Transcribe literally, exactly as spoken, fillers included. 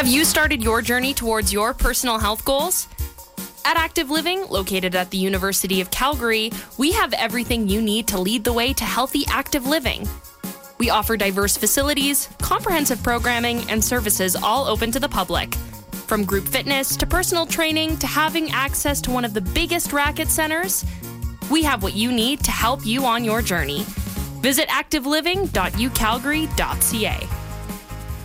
Have you started your journey towards your personal health goals? At Active Living, located at the University of Calgary, we have everything you need to lead the way to healthy, active living. We offer diverse facilities, comprehensive programming, and services all open to the public. From group fitness to personal training to having access to one of the biggest racket centers, we have what you need to help you on your journey. Visit active living dot u calgary dot c a.